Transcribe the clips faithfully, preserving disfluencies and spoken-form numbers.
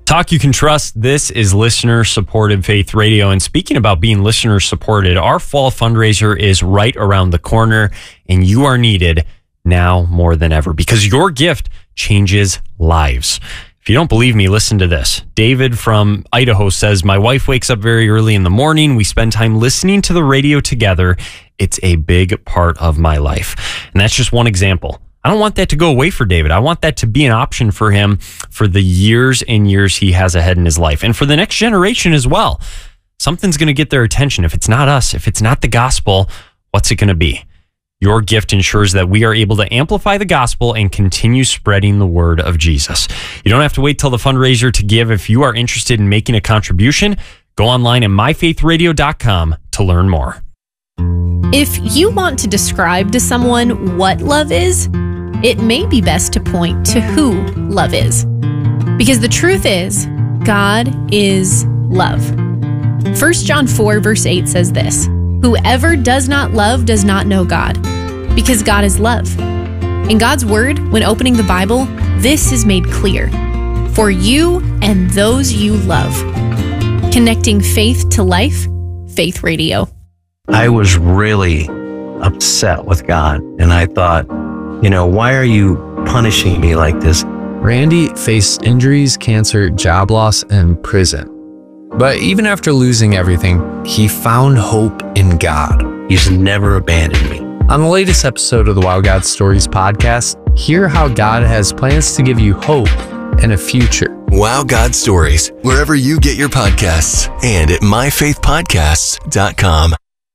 Talk you can trust. This is listener-supported Faith Radio. And speaking about being listener-supported, our fall fundraiser is right around the corner, and you are needed now more than ever because your gift changes lives. If you don't believe me, listen to this. David from Idaho says, my wife wakes up very early in the morning. We spend time listening to the radio together. It's a big part of my life. And that's just one example. I don't want that to go away for David. I want that to be an option for him for the years and years he has ahead in his life and for the next generation as well. Something's going to get their attention. If it's not us, if it's not the gospel, what's it going to be? Your gift ensures that we are able to amplify the gospel and continue spreading the word of Jesus. You don't have to wait till the fundraiser to give. If you are interested in making a contribution, go online at my faith radio dot com to learn more. If you want to describe to someone what love is, it may be best to point to who love is. Because the truth is, God is love. First John four verse eight says this, whoever does not love does not know God, because God is love. In God's word, when opening the Bible, this is made clear. For you and those you love. Connecting faith to life, Faith Radio. I was really upset with God, and I thought, you know, why are you punishing me like this? Randy faced injuries, cancer, job loss, and prison. But even after losing everything, he found hope in God. He's never abandoned me. On the latest episode of the Wow God Stories podcast, hear how God has plans to give you hope and a future. Wow God Stories, wherever you get your podcasts and at my faith podcasts dot com.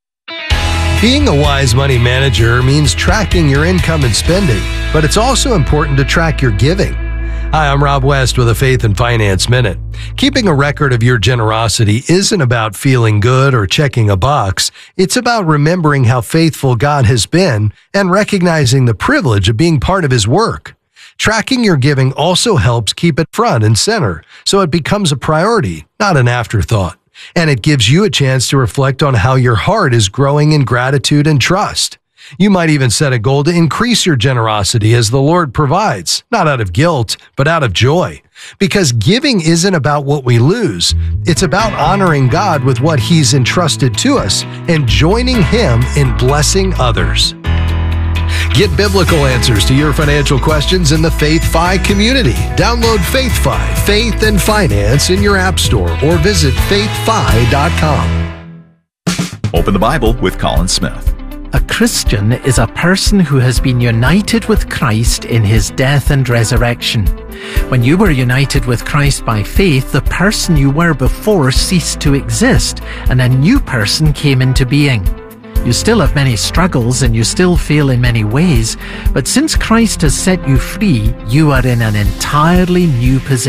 Being a wise money manager means tracking your income and spending, but it's also important to track your giving. Hi, I'm Rob West with a Faith and Finance Minute. Keeping a record of your generosity isn't about feeling good or checking a box. It's about remembering how faithful God has been and recognizing the privilege of being part of His work. Tracking your giving also helps keep it front and center, so it becomes a priority, not an afterthought. And it gives you a chance to reflect on how your heart is growing in gratitude and trust. You might even set a goal to increase your generosity as the Lord provides, not out of guilt, but out of joy. Because giving isn't about what we lose. It's about honoring God with what He's entrusted to us and joining Him in blessing others. Get biblical answers to your financial questions in the FaithFi community. Download FaithFi, Faith and Finance in your app store or visit faith fi dot com. Open the Bible with Colin Smith. A Christian is a person who has been united with Christ in His death and resurrection. When you were united with Christ by faith, the person you were before ceased to exist, and a new person came into being. You still have many struggles and you still fail in many ways, but since Christ has set you free, you are in an entirely new position.